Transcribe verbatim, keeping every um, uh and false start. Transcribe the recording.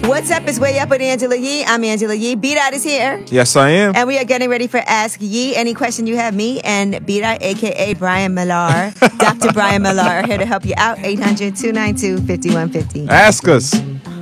What's up? It's Way Up with Angela Yee. I'm Angela Yee. B-Dot is here. Yes, I am. And we are getting ready for Ask Yee. Any question you have, me and B-Dot, a k a. Brian Millar, Doctor Brian Millar, are here to help you out. eight hundred, two nine two, five one five zero. Ask us.